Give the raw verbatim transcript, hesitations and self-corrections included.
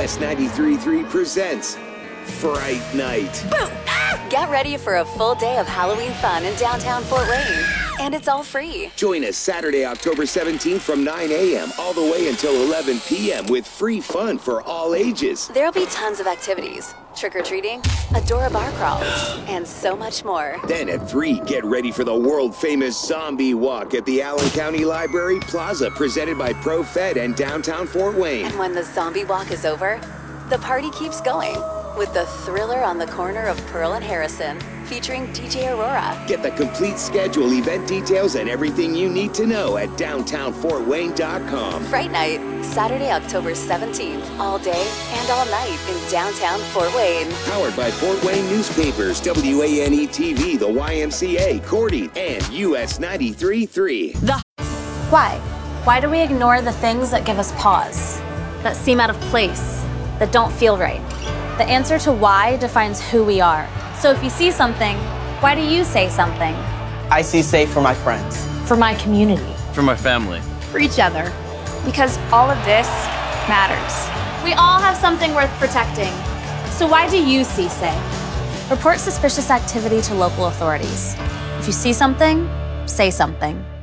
S ninety-three point three presents Fright Night. Boom! Get ready for a full day of Halloween fun in downtown Fort Wayne. And it's all free. Join us Saturday, October seventeenth from nine a.m. all the way until eleven p.m. with free fun for all ages. There'll be tons of activities. Trick-or-treating, Adora bar crawls, and so much more. Then at three, get ready for the world-famous Zombie Walk at the Allen County Library Plaza, presented by ProFed and downtown Fort Wayne. And when the Zombie Walk is over, the party keeps going with the Thriller on the corner of Pearl and Harrison, featuring D J Aurora. Get the complete schedule, event details, and everything you need to know at downtown fort wayne dot com. Fright Night, Saturday, October seventeenth, all day and all night in downtown Fort Wayne. Powered by Fort Wayne Newspapers, W A N E T V, the Y M C A, Cordy, and U S ninety-three point three. The Why? Why do we ignore the things that give us pause, that seem out of place, that don't feel right? The answer to why defines who we are. So if you see something, why do you say something? I see safe for my friends. For my community. For my family. For each other. Because all of this matters. We all have something worth protecting. So why do you see safe? Report suspicious activity to local authorities. If you see something, say something.